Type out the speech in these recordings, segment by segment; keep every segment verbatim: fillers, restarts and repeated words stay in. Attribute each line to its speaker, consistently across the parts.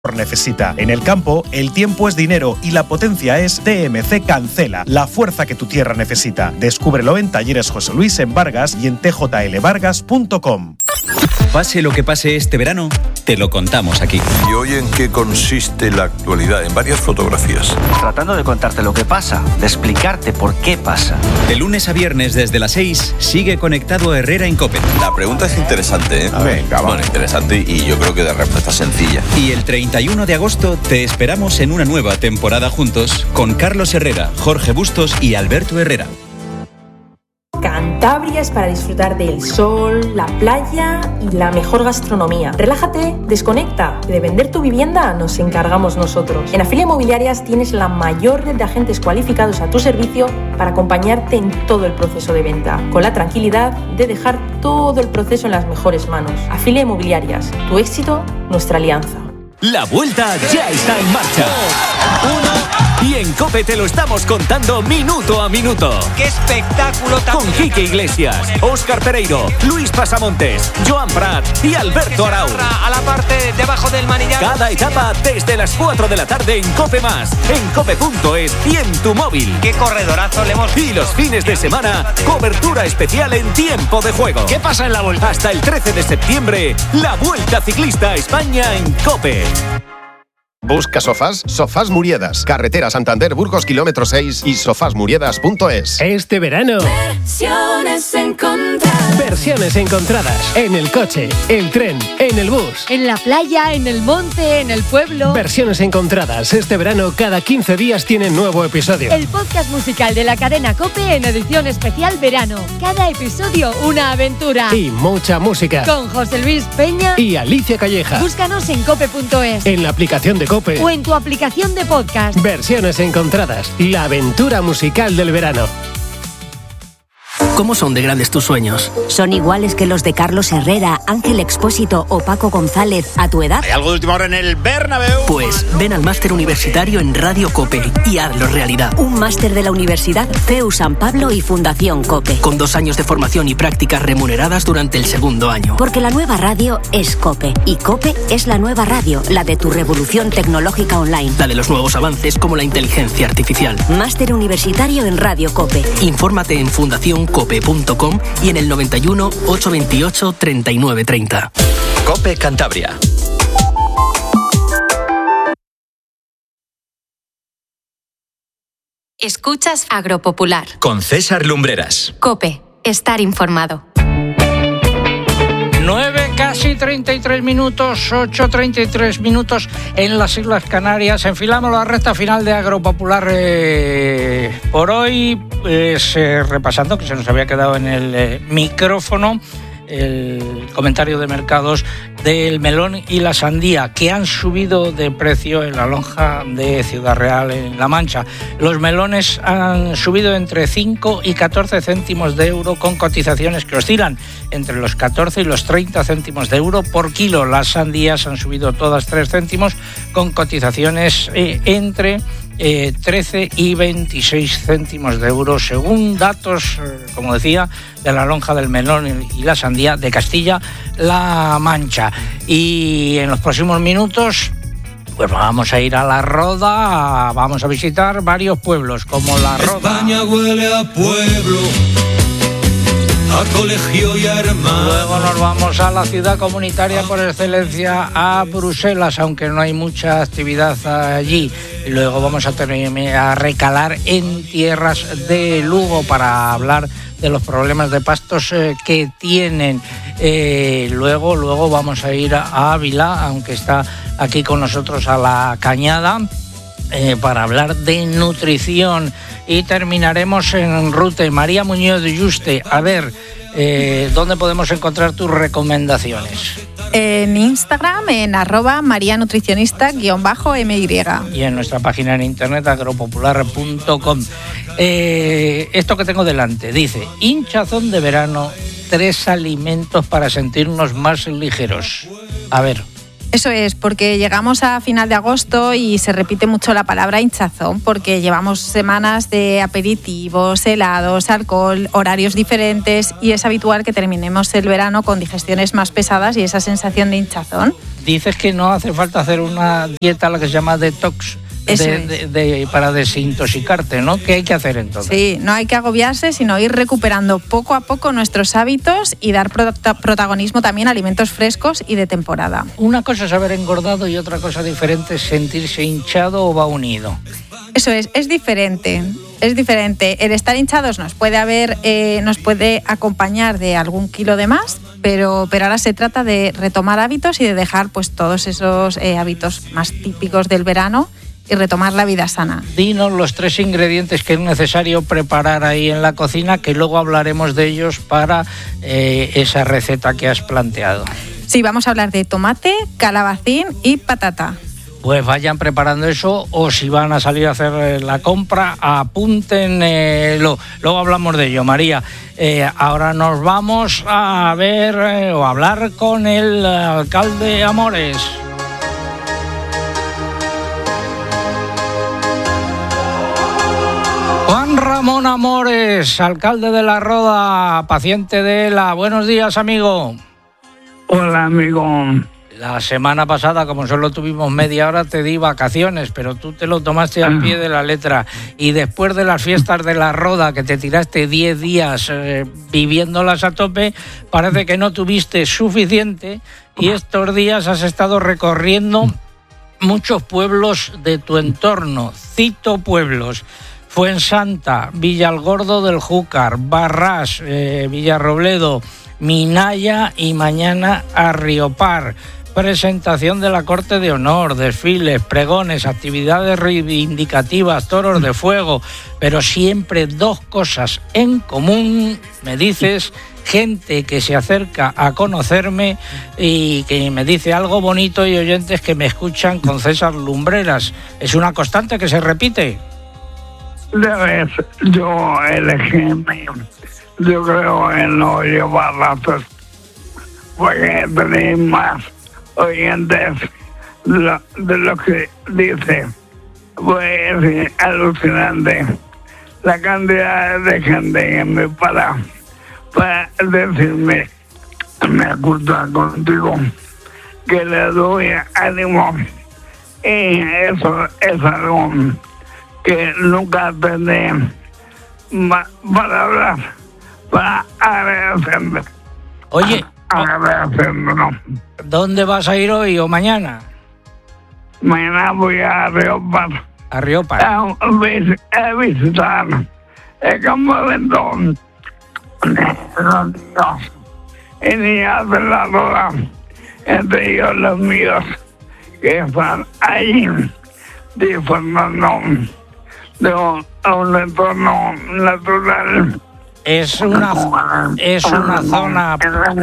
Speaker 1: necesita. En el campo, el tiempo es dinero y la potencia es T M C Cancela, la fuerza que tu tierra necesita. Descúbrelo en Talleres José Luis en Vargas y en t j l vargas punto com.
Speaker 2: Pase lo que pase este verano, te lo contamos aquí.
Speaker 3: ¿Y hoy en qué consiste la actualidad? En varias fotografías.
Speaker 4: Tratando de contarte lo que pasa, de explicarte por qué pasa.
Speaker 2: De lunes a viernes desde las seis, sigue conectado a Herrera en COPE.
Speaker 3: La pregunta es interesante, ¿eh?
Speaker 5: Venga, va.
Speaker 3: Bueno, interesante y yo creo que de respuesta sencilla.
Speaker 2: Y el treinta y uno de agosto te esperamos en una nueva temporada juntos con Carlos Herrera, Jorge Bustos y Alberto Herrera.
Speaker 6: Cantabria es para disfrutar del sol, la playa y la mejor gastronomía. Relájate, desconecta. De vender tu vivienda nos encargamos nosotros. En Afilia Inmobiliarias tienes la mayor red de agentes cualificados a tu servicio para acompañarte en todo el proceso de venta, con la tranquilidad de dejar todo el proceso en las mejores manos. Afilia Inmobiliarias, tu éxito, nuestra alianza.
Speaker 7: La vuelta ya está en marcha. Uno, y en COPE te lo estamos contando minuto a minuto.
Speaker 8: ¡Qué espectáculo tan!
Speaker 7: Con Quique Iglesias, Óscar Pereiro, Luis Pasamontes, Joan Prat y Alberto Arau.
Speaker 8: A la parte debajo del manillar.
Speaker 7: Cada etapa desde las cuatro de la tarde en COPE Más, en cope punto es y en tu móvil.
Speaker 8: ¡Qué corredorazo le hemos!
Speaker 7: Y los fines de semana, cobertura especial en tiempo de juego.
Speaker 8: ¿Qué pasa en la vuelta?
Speaker 7: Hasta el trece de septiembre, la Vuelta Ciclista a España en COPE.
Speaker 5: Busca sofás, Sofás Muriedas, carretera Santander Burgos kilómetro seis y sofás muriedas punto es.
Speaker 9: Este verano,
Speaker 10: versiones encontradas.
Speaker 9: Versiones encontradas en el coche, el tren, en el bus,
Speaker 10: en la playa, en el monte, en el pueblo.
Speaker 9: Versiones encontradas este verano cada quince días tienen nuevo episodio.
Speaker 10: El podcast musical de la cadena COPE en edición especial verano. Cada episodio una aventura.
Speaker 9: Y mucha música.
Speaker 10: Con José Luis Peña
Speaker 9: y Alicia Calleja.
Speaker 10: Búscanos en cope punto es.
Speaker 9: En la aplicación de COPE
Speaker 10: o en tu aplicación de podcast.
Speaker 9: Versiones encontradas, la aventura musical del verano.
Speaker 11: ¿Cómo son de grandes tus sueños?
Speaker 12: ¿Son iguales que los de Carlos Herrera, Ángel Expósito o Paco González a tu edad?
Speaker 13: ¿Hay algo de última hora en el Bernabéu?
Speaker 11: Pues ven al máster universitario en Radio COPE y hazlo realidad.
Speaker 12: Un máster de la Universidad C E U San Pablo y Fundación COPE.
Speaker 11: Con dos años de formación y prácticas remuneradas durante el segundo año.
Speaker 12: Porque la nueva radio es COPE y COPE es la nueva radio, la de tu revolución tecnológica online.
Speaker 11: La de los nuevos avances como la inteligencia artificial.
Speaker 12: Máster universitario en Radio COPE.
Speaker 11: Infórmate en fundación cope punto com y en el noventa y uno, ochocientos veintiocho, treinta y nueve treinta.
Speaker 2: COPE Cantabria.
Speaker 14: Escuchas Agropopular.
Speaker 2: Con César Lumbreras.
Speaker 14: COPE. Estar informado.
Speaker 15: nueve, casi treinta y tres minutos, ocho, treinta y tres minutos en las Islas Canarias. Enfilamos la recta final de Agropopular eh, por hoy, pues, eh, repasando, que se nos había quedado en el eh, micrófono, el comentario de mercados del melón y la sandía, que han subido de precio en la lonja de Ciudad Real, en La Mancha. Los melones han subido entre cinco y catorce céntimos de euro, con cotizaciones que oscilan entre los catorce y los treinta céntimos de euro por kilo. Las sandías han subido todas tres céntimos, con cotizaciones eh, entre Eh, trece y veintiséis céntimos de euro, según datos, eh, como decía, de la lonja del melón y la sandía de Castilla-La Mancha. Y en los próximos minutos, pues vamos a ir a La Roda, vamos a visitar varios pueblos, como La Roda.
Speaker 16: España huele a pueblo, a colegio y a hermano.
Speaker 15: Luego nos vamos a la ciudad comunitaria por excelencia, a Bruselas, aunque no hay mucha actividad allí. Luego vamos a, tener, a recalar en tierras de Lugo para hablar de los problemas de pastos eh, que tienen. Eh, luego, luego vamos a ir a Ávila, aunque está aquí con nosotros a La Cañada, eh, para hablar de nutrición. Y terminaremos en Rute. María Muñoz de Yuste, a ver, eh, ¿dónde podemos encontrar tus recomendaciones?
Speaker 17: En Instagram, en arroba marianutricionista guión bajo M Y.
Speaker 15: Y en nuestra página en internet, agropopular punto com. Eh, esto que tengo delante dice: hinchazón de verano, tres alimentos para sentirnos más ligeros. A ver,
Speaker 17: Eso es, porque llegamos a final de agosto y se repite mucho la palabra hinchazón, porque llevamos semanas de aperitivos, helados, alcohol, horarios diferentes, y es habitual que terminemos el verano con digestiones más pesadas y esa sensación de hinchazón.
Speaker 15: Dices que no hace falta hacer una dieta, la que se llama detox, de, de, de, para desintoxicarte, ¿no? ¿Qué hay que hacer entonces?
Speaker 17: Sí, no hay que agobiarse, sino ir recuperando poco a poco nuestros hábitos y dar prota- protagonismo también a alimentos frescos y de temporada.
Speaker 15: Una cosa es haber engordado y otra cosa diferente es sentirse hinchado o va unido.
Speaker 17: Eso es, es diferente, es diferente. El estar hinchados nos puede haber, eh, nos puede acompañar de algún kilo de más, pero, pero ahora se trata de retomar hábitos y de dejar pues todos esos eh, hábitos más típicos del verano y retomar la vida sana.
Speaker 15: Dinos los tres ingredientes que es necesario preparar ahí en la cocina, que luego hablaremos de ellos para eh, esa receta que has planteado.
Speaker 17: Sí, vamos a hablar de tomate, calabacín y patata.
Speaker 15: Pues vayan preparando eso, o si van a salir a hacer la compra, apúntenlo. Luego hablamos de ello, María. Eh, ahora nos vamos a ver eh, o a hablar con el alcalde Amores. Juan Ramón Amores, alcalde de La Roda, paciente de ELA. Buenos días, amigo.
Speaker 18: Hola, amigo.
Speaker 15: La semana pasada, como solo tuvimos media hora, te di vacaciones, pero tú te lo tomaste al pie de la letra. Y después de las fiestas de La Roda, que te tiraste diez días eh, viviéndolas a tope, parece que no tuviste suficiente y estos días has estado recorriendo muchos pueblos de tu entorno. Cito pueblos: Fuensanta, Villalgordo del Júcar, Barrás, eh, Villarrobledo, Minaya y mañana Arriopar. Presentación de la Corte de Honor, desfiles, pregones, actividades reivindicativas, toros de fuego, pero siempre dos cosas en común, me dices, gente que se acerca a conocerme y que me dice algo bonito y oyentes que me escuchan con César Lumbreras. ¿Es una constante que se repite?
Speaker 18: Debes, yo elegí, yo creo en no llevar datos, porque tenéis más oyentes de lo, de lo que dice. Pues es alucinante la cantidad de gente que me para para decirme, me acuerdo contigo, que le doy ánimo, y eso es algo que nunca tendré para hablar, para agradecerme.
Speaker 15: Oye,
Speaker 18: agradecerme, ¿no?
Speaker 15: ¿Dónde vas a ir hoy o mañana?
Speaker 18: Mañana voy a Arriopar.
Speaker 15: ¿A Arriopar?
Speaker 18: A, a visitar el campamento de los niños y niñas de La Roda, entre ellos los míos, que están allí disfrutando de un, un entorno natural.
Speaker 15: Es una, es una zona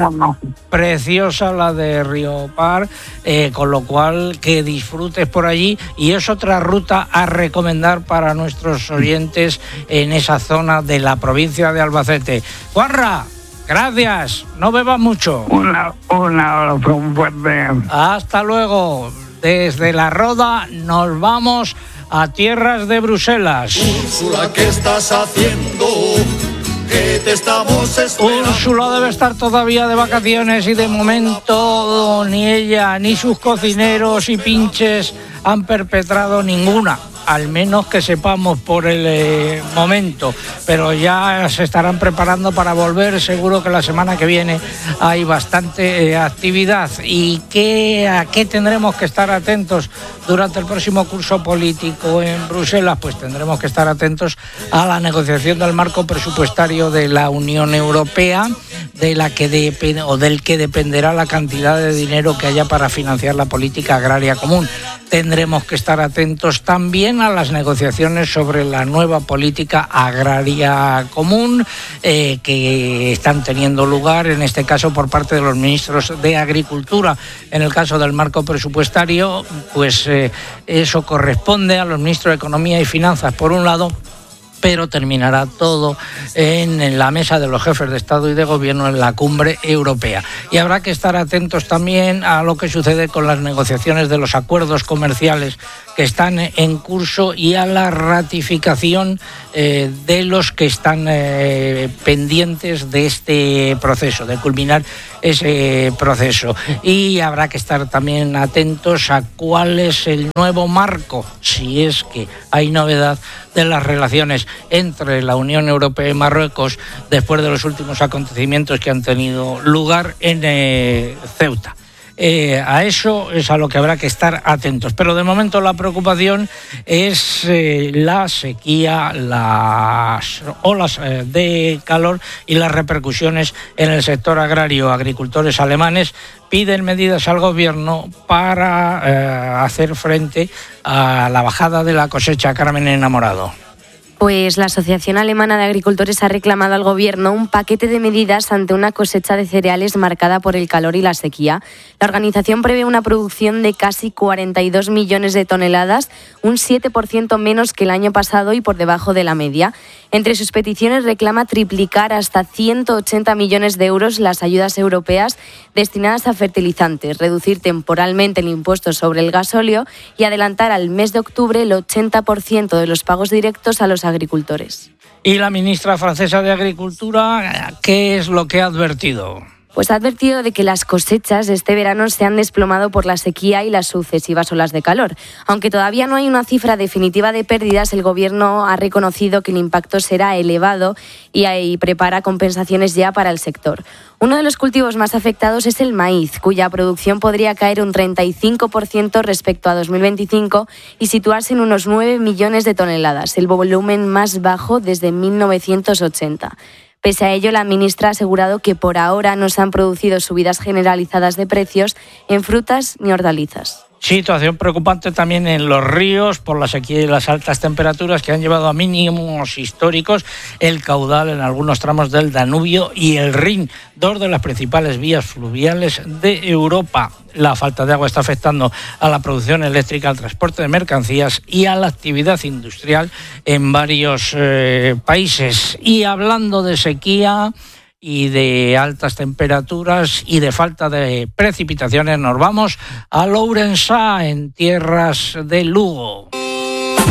Speaker 15: preciosa la de Arriopar, eh, con lo cual que disfrutes por allí, y es otra ruta a recomendar para nuestros oyentes en esa zona de la provincia de Albacete. Juanra, gracias, no bebas mucho.
Speaker 18: Una, un abrazo fuerte.
Speaker 15: Hasta luego. Desde La Roda nos vamos a tierras de Bruselas.
Speaker 16: Úrsula, ¿qué estás haciendo? Que te estamos esperando.
Speaker 15: Úrsula debe estar todavía de vacaciones y de momento ni ella ni sus cocineros y pinches han perpetrado ninguna, al menos que sepamos por el eh, momento, pero ya se estarán preparando para volver. Seguro que la semana que viene hay bastante eh, actividad. ¿Y qué, a qué tendremos que estar atentos durante el próximo curso político en Bruselas? Pues tendremos que estar atentos a la negociación del marco presupuestario de la Unión Europea, de la que depende, o del que dependerá la cantidad de dinero que haya para financiar la política agraria común. Tendremos que estar atentos también a las negociaciones sobre la nueva política agraria común eh, que están teniendo lugar, en este caso por parte de los ministros de Agricultura. En el caso del marco presupuestario, pues eh, eso corresponde a los ministros de Economía y Finanzas por un lado, pero terminará todo en la mesa de los jefes de Estado y de Gobierno en la cumbre europea. Y habrá que estar atentos también a lo que sucede con las negociaciones de los acuerdos comerciales que están en curso y a la ratificación eh, de los que están eh, pendientes de este proceso, de culminar ese proceso. Y habrá que estar también atentos a cuál es el nuevo marco, si es que hay novedad, de las relaciones entre la Unión Europea y Marruecos después de los últimos acontecimientos que han tenido lugar en eh, Ceuta. Eh, a eso es a lo que habrá que estar atentos. Pero de momento la preocupación es eh, la sequía, las olas eh, de calor y las repercusiones en el sector agrario. Agricultores alemanes piden medidas al gobierno para eh, hacer frente a la bajada de la cosecha. Carmen Enamorado.
Speaker 19: Pues la Asociación Alemana de Agricultores ha reclamado al Gobierno un paquete de medidas ante una cosecha de cereales marcada por el calor y la sequía. La organización prevé una producción de casi cuarenta y dos millones de toneladas, un siete por ciento menos que el año pasado y por debajo de la media. Entre sus peticiones reclama triplicar hasta ciento ochenta millones de euros las ayudas europeas destinadas a fertilizantes, reducir temporalmente el impuesto sobre el gasóleo y adelantar al mes de octubre el ochenta por ciento de los pagos directos a los agricultores.
Speaker 15: Y la ministra francesa de Agricultura, ¿qué es lo que ha advertido?
Speaker 19: Pues ha advertido de que las cosechas de este verano se han desplomado por la sequía y las sucesivas olas de calor. Aunque todavía no hay una cifra definitiva de pérdidas, el Gobierno ha reconocido que el impacto será elevado y, y prepara compensaciones ya para el sector. Uno de los cultivos más afectados es el maíz, cuya producción podría caer un treinta y cinco por ciento respecto a dos mil veinticinco y situarse en unos nueve millones de toneladas, el volumen más bajo desde mil novecientos ochenta. Pese a ello, la ministra ha asegurado que por ahora no se han producido subidas generalizadas de precios en frutas ni hortalizas.
Speaker 15: Situación preocupante también en los ríos por la sequía y las altas temperaturas que han llevado a mínimos históricos el caudal en algunos tramos del Danubio y el Rin, dos de las principales vías fluviales de Europa. La falta de agua está afectando a la producción eléctrica, al transporte de mercancías y a la actividad industrial en varios eh, países. Y hablando de sequía y de altas temperaturas y de falta de precipitaciones, nos vamos a Lourensá, en tierras de Lugo.